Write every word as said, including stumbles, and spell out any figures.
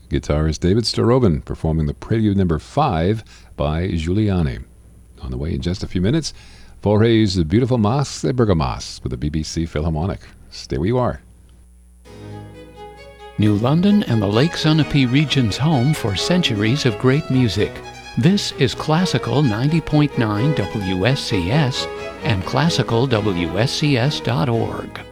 Guitarist David Starobin performing the Prelude number five by Giuliani. On the way in just a few minutes, Forêt's Beautiful Masques et Bergamasques with the B B C Philharmonic. Stay where you are. New London and the Lake Sunapee region's home for centuries of great music. This is Classical ninety point nine W S C S and classical W S C S dot org.